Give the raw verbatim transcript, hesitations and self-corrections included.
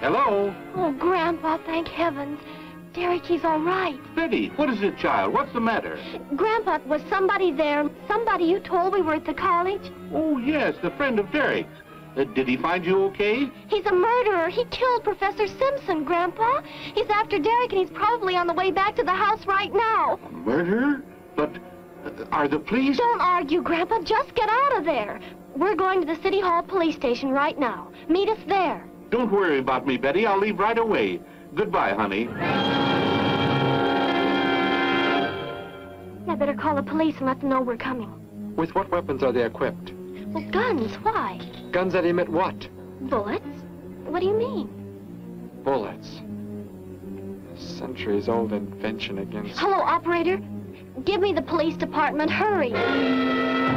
Hello? Oh, Grandpa, thank heavens. Derek, he's all right. Betty, what is it, child? What's the matter? Grandpa, was somebody there? Somebody you told we were at the college? Oh, yes, the friend of Derek's. Uh, did he find you okay? He's a murderer. He killed Professor Simpson, Grandpa. He's after Derek, and he's probably on the way back to the house right now. A murderer? But uh, are the police... Don't argue, Grandpa. Just get out of there. We're going to the City Hall police station right now. Meet us there. Don't worry about me, Betty. I'll leave right away. Goodbye, honey. I better call the police and let them know we're coming. With what weapons are they equipped? Well, guns. Why? Guns that emit what? Bullets? What do you mean? Bullets. A centuries-old invention against... Hello, operator. Give me the police department. Hurry.